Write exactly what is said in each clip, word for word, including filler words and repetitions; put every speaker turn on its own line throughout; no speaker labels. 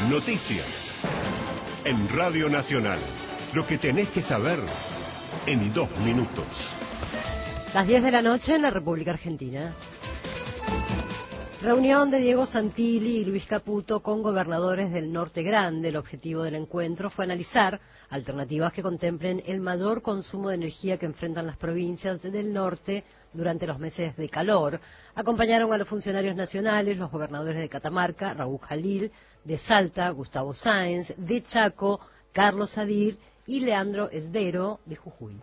Noticias. En Radio Nacional. Lo que tenés que saber en dos minutos.
Las diez de la noche en la República Argentina. Reunión de Diego Santilli y Luis Caputo con gobernadores del Norte Grande. El objetivo del encuentro fue analizar alternativas que contemplen el mayor consumo de energía que enfrentan las provincias del norte durante los meses de calor. Acompañaron a los funcionarios nacionales, los gobernadores de Catamarca, Raúl Jalil, de Salta, Gustavo Sáenz, de Chaco, Carlos Adir y Leandro Esdero, de Jujuy.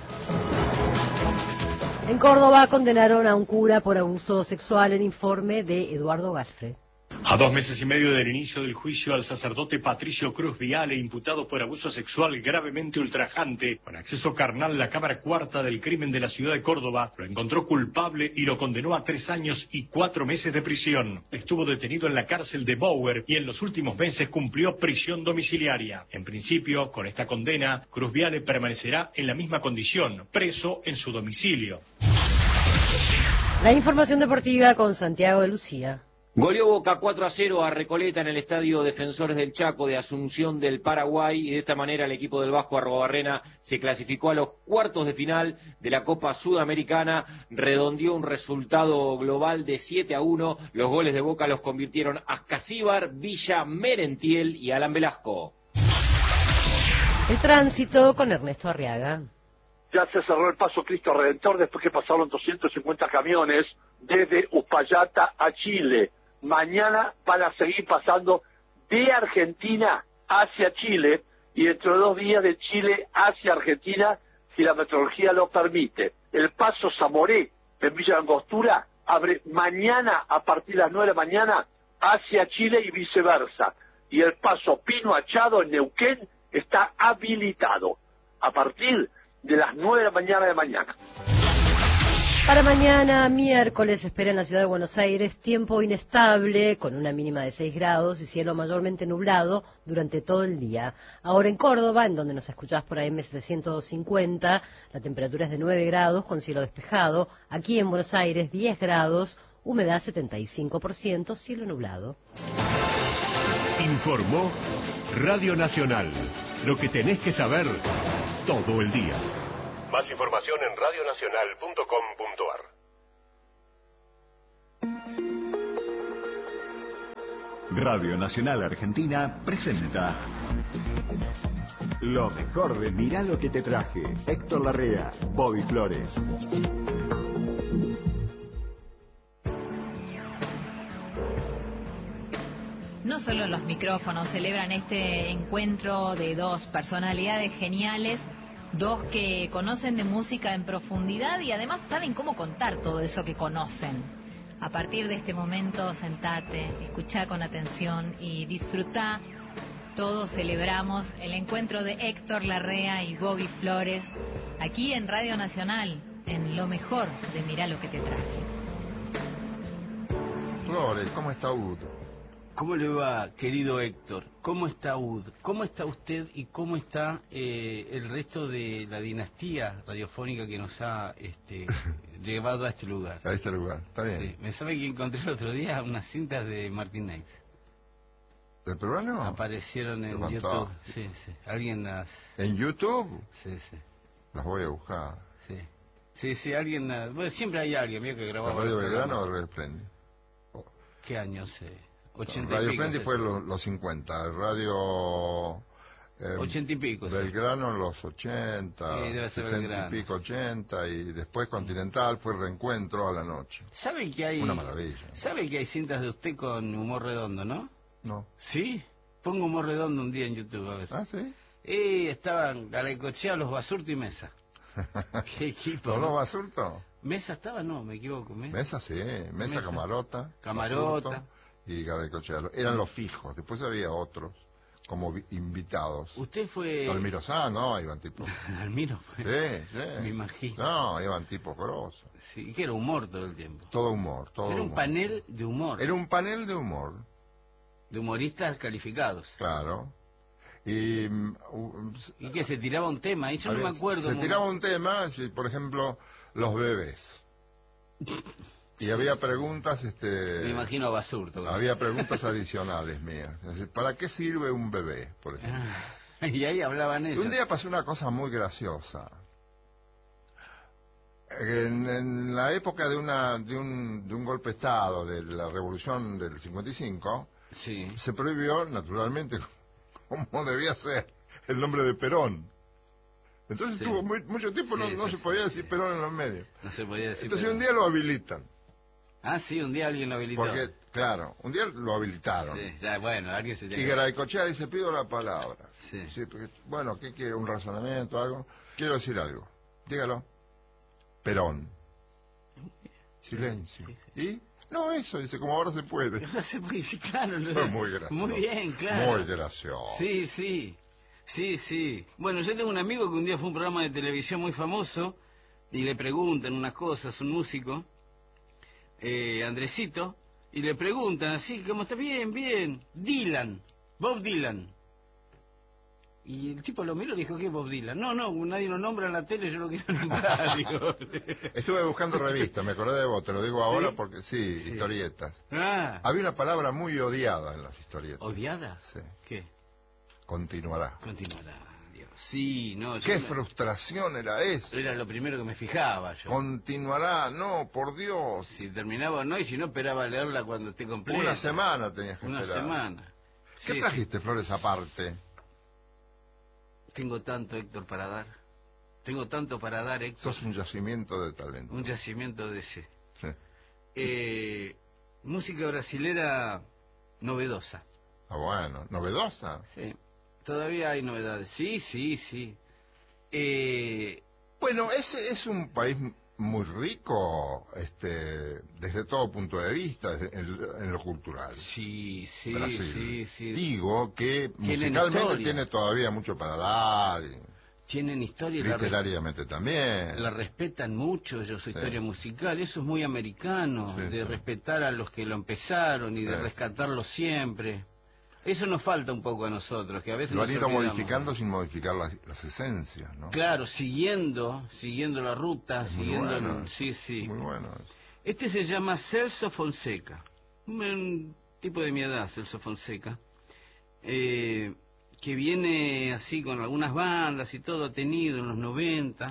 En Córdoba condenaron a un cura por abuso sexual, en informe de Eduardo Galfred.
A dos meses y medio del inicio del juicio al sacerdote Patricio Cruz Viale, imputado por abuso sexual gravemente ultrajante, con acceso carnal, la Cámara Cuarta del Crimen de la ciudad de Córdoba lo encontró culpable y lo condenó a tres años y cuatro meses de prisión. Estuvo detenido en la cárcel de Bower y en los últimos meses cumplió prisión domiciliaria. En principio, con esta condena, Cruz Viale permanecerá en la misma condición, preso en su domicilio.
La información deportiva con Santiago de Lucía.
Goleó Boca cuatro a cero a Recoleta en el Estadio Defensores del Chaco de Asunción del Paraguay, y de esta manera el equipo del Vasco Arrobarrena se clasificó a los cuartos de final de la Copa Sudamericana. Redondeó un resultado global de siete a uno. Los goles de Boca los convirtieron Ascasíbar, Villa, Merentiel y Alan Velasco.
El tránsito con Ernesto Arriaga.
Ya se cerró el paso Cristo Redentor después que pasaron doscientos cincuenta camiones desde Uspallata a Chile. Mañana van a seguir pasando de Argentina hacia Chile y dentro de dos días de Chile hacia Argentina, si la meteorología lo permite. El paso Zamoré en Villa Angostura abre mañana a partir de las nueve de la mañana hacia Chile y viceversa. Y el paso Pino Achado en Neuquén está habilitado a partir de las nueve de la mañana de mañana.
Para mañana, miércoles, espera en la ciudad de Buenos Aires tiempo inestable, con una mínima de seis grados y cielo mayormente nublado durante todo el día. Ahora en Córdoba, en donde nos escuchás por A M setecientos cincuenta, la temperatura es de nueve grados con cielo despejado. Aquí en Buenos Aires, diez grados, humedad setenta y cinco por ciento, cielo nublado.
Informó Radio Nacional. Lo que tenés que saber todo el día. Más información en radio nacional punto com punto a r.
Radio Nacional Argentina presenta lo mejor de Mirá lo que te traje. Héctor Larrea, Bobby Flores.
No solo los micrófonos celebran este encuentro de dos personalidades geniales, dos que conocen de música en profundidad y además saben cómo contar todo eso que conocen. A partir de este momento, sentate, escuchá con atención y disfrutá. Todos celebramos el encuentro de Héctor Larrea y Bobby Flores aquí en Radio Nacional, en lo mejor de Mirá lo que te traje.
Flores, ¿cómo está Ud?
¿Cómo le va, querido Héctor? ¿Cómo está U D? ¿Cómo está usted y cómo está eh, el resto de la dinastía radiofónica que nos ha este, llevado a este lugar?
A este lugar, está bien.
Sí. ¿Me sabe que encontré el otro día unas cintas de Martin Nex?
¿De peruano?
Aparecieron en YouTube. Sí, sí. ¿Alguien las...?
¿En YouTube?
Sí, sí.
Las voy a buscar.
Sí. Sí, sí, alguien... Las... Bueno, siempre hay alguien, mira que grababa...
¿La Radio Belgrano o Radio Splendid?
Oh. ¿Qué año sé?
Radio Splendid fue los, los cincuenta, Radio eh,
ochenta y pico,
Belgrano en los ochenta,
sí, debe ser
setenta
Belgrano,
y pico, ochenta, y después Continental fue Reencuentro a la noche.
¿Sabe que hay?
Una maravilla.
¿Sabe que hay cintas de usted con humor redondo, no?
No.
¿Sí? Pongo humor redondo un día en YouTube, a ver.
¿Ah, sí?
Y estaban Garaycochea, Los Basurto y Mesa. ¿Qué equipo?
¿Los ¿no? Basurto?
¿Mesa estaba? No, me equivoco. ¿Mesa?
Mesa, sí. Mesa, Mesa. Camarota.
Camarota.
Basurto y Garaycochea. Eran los fijos. Después había otros como invitados.
¿Usted fue...?
Almiro Sá, no, iban tipos...
¿Almiro fue?
Sí, sí.
Me imagino.
No, iban tipos grosos.
Sí, que era humor todo el tiempo.
Todo humor, todo
Era un
humor.
panel de humor.
Era un panel de humor.
De humoristas calificados.
Claro. Y, uh,
¿Y qué? ¿Se tiraba un tema? Yo no me acuerdo.
Se tiraba un tema, si, por ejemplo, los bebés. Y había preguntas, este...
Me imagino a Basurto.
Había preguntas adicionales mías. Es decir, ¿para qué sirve un bebé, por ejemplo?
Y ahí hablaban ellos.
Un día pasó una cosa muy graciosa. En, en la época de una de un, de un golpe de Estado, de la Revolución del cincuenta y cinco,
sí.
se prohibió, naturalmente, como debía ser, el nombre de Perón. Entonces
sí.
tuvo muy, mucho tiempo, sí, no, no se podía decir sí. Perón en los medios.
No se podía decir
Entonces
Perón.
Un día lo habilitan.
Ah, sí, un día alguien lo habilitó.
Porque, claro, un día lo habilitaron.
Sí, ya, bueno, alguien se
Y Garaycochea dice, pido la palabra.
Sí.
Sí, porque, bueno, ¿qué quiere? ¿Un razonamiento, algo? Quiero decir algo. Dígalo. Perón. Silencio. Sí, sí. ¿Y? No, eso, dice, como ahora se puede.
Ahora se puede, sí, claro. Lo...
Fue muy gracioso.
Muy bien, claro.
Muy gracioso.
Sí, sí. Sí, sí. Bueno, yo tengo un amigo que un día fue a un programa de televisión muy famoso y le preguntan unas cosas, un músico, eh, Andresito, y le preguntan así, ¿cómo está? Bien, bien. Dylan, Bob Dylan. Y el tipo lo miró y dijo, ¿qué es Bob Dylan? No, no, nadie lo nombra en la tele, yo lo quiero nombrar. Digo.
Estuve buscando revistas, me acordé de vos, te lo digo ahora
¿Sí?
porque sí, sí, historietas.
Ah.
Había una palabra muy odiada en las historietas.
¿Odiada?
Sí.
¿Qué?
Continuará.
Continuará, Dios. Sí, no.
¿Qué
me...
frustración era eso?
Era lo primero que me fijaba yo.
Continuará, no, por Dios.
Si terminaba o no, y si no, esperaba leerla cuando esté completa.
Una semana tenías que
Una
esperar.
Una semana.
¿Qué
sí,
trajiste,
sí.
Flores, aparte?
Tengo tanto, Héctor, para dar. Tengo tanto para dar, Héctor.
Sos un yacimiento de talento.
Un yacimiento de ese.
Sí.
Eh, música brasilera novedosa.
Ah, bueno, ¿novedosa?
Sí. Todavía hay novedades. Sí, sí, sí. Eh,
bueno, ese es un país muy rico, este, desde todo punto de vista, en, en lo cultural.
Sí, sí,
Brasil.
sí, sí.
Digo que
Tienen
musicalmente
historia.
tiene todavía mucho para dar. Y
tienen historia.
Literariamente
la
también.
La respetan mucho ellos, su
sí.
historia musical. Eso es muy americano,
sí,
de
sí.
respetar a los que lo empezaron y de
sí.
rescatarlo siempre. Eso nos falta un poco a nosotros, que a veces
lo han
nos
ido
olvidamos.
modificando sin modificar las, las esencias, ¿no?
Claro, siguiendo, siguiendo la ruta,
es
siguiendo
muy bueno,
el... Sí, sí.
Muy bueno.
Este se llama Celso Fonseca, un, un tipo de mi edad, Celso Fonseca, eh, que viene así con algunas bandas y todo, ha tenido en los noventa,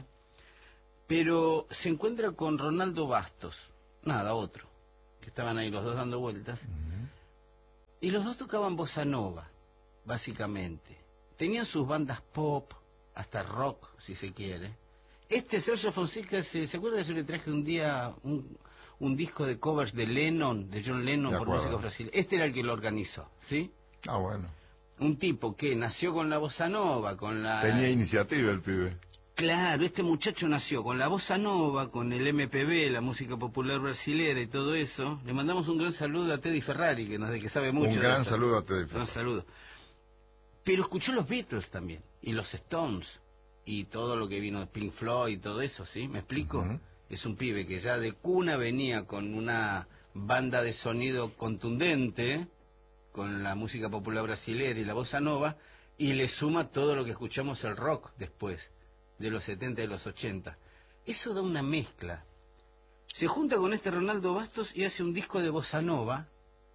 pero se encuentra con Ronaldo Bastos, nada, otro, que estaban ahí los dos dando vueltas. Uh-huh. Y los dos tocaban bossa nova, básicamente. Tenían sus bandas pop, hasta rock, si se quiere. Este Sergio Fonseca, ¿se, ¿se acuerda de eso? Le traje un día un, un disco de covers de Lennon, de John Lennon,
de
por
acuerdo.
música brasileña. Este era el que lo organizó, ¿sí?
Ah, bueno.
Un tipo que nació con la bossa nova, con la...
Tenía iniciativa el pibe.
Claro, este muchacho nació con la bossa nova, con el M P B, la música popular brasilera y todo eso. Le mandamos un gran saludo a Teddy Ferrari, que, nos, que sabe mucho.
Un
de
gran
eso.
saludo a Teddy Ferrari.
Un gran saludo. Pero escuchó los Beatles también, y los Stones, y todo lo que vino de Pink Floyd y todo eso, ¿sí? ¿Me explico? Uh-huh. Es un pibe que ya de cuna venía con una banda de sonido contundente, con la música popular brasilera y la bossa nova, y le suma todo lo que escuchamos el rock después, de los setenta y los ochenta. Eso da una mezcla. Se junta con este Ronaldo Bastos y hace un disco de bossa nova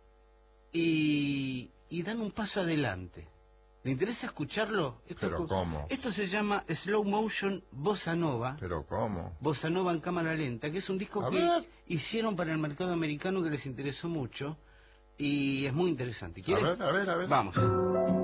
y, y dan un paso adelante. ¿Le interesa escucharlo? Esto,
¿Pero cómo?
Esto se llama Slow Motion Bossa Nova.
¿Pero cómo?
Bossa Nova en cámara lenta, que es un disco
A
que
ver.
hicieron para el mercado americano que les interesó mucho y es muy interesante.
A ver, a ver, a ver.
Vamos.